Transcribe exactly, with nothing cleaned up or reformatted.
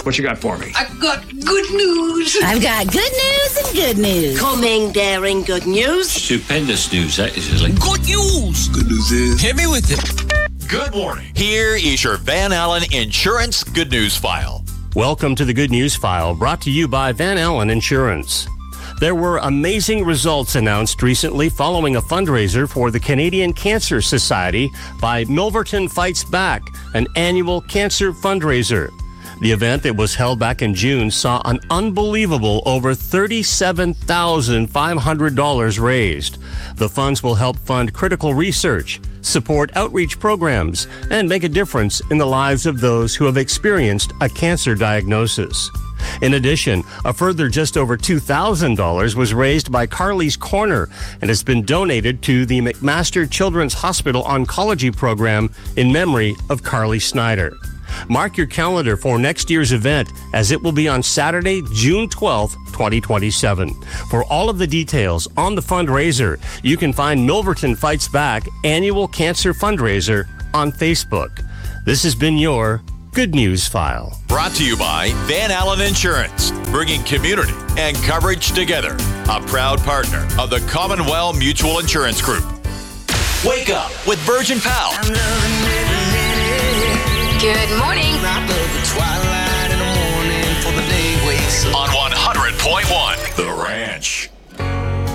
What you got for me? I've got good news. I've got good news and good news. Coming, daring good news. Stupendous news, that is. Like, Good news. Good news is... Hit me with it. Good morning. Here is your Van Allen Insurance Good News File. Welcome to the Good News File, brought to you by Van Allen Insurance. There were amazing results announced recently following a fundraiser for the Canadian Cancer Society by Milverton Fights Back, an annual cancer fundraiser. The event that was held back in June saw an unbelievable over thirty-seven thousand five hundred dollars raised. The funds will help fund critical research, support outreach programs, and make a difference in the lives of those who have experienced a cancer diagnosis. In addition, a further just over two thousand dollars was raised by Carly's Corner and has been donated to the McMaster Children's Hospital Oncology Program in memory of Carly Snyder. Mark your calendar for next year's event, as it will be on Saturday, June twelfth, twenty twenty-seven. For all of the details on the fundraiser, you can find Milverton Fights Back Annual Cancer Fundraiser on Facebook. This has been your Good News File. Brought to you by Van Allen Insurance, bringing community and coverage together. A proud partner of the Commonwealth Mutual Insurance Group. Wake up with Virgin Pal. Good morning.